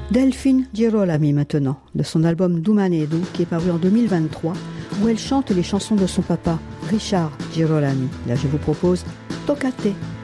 Delphine Girolami maintenant, de son album Dumanedo qui est paru en 2023, où elle chante les chansons de son papa, Richard Girolami. Là je vous propose Toccate.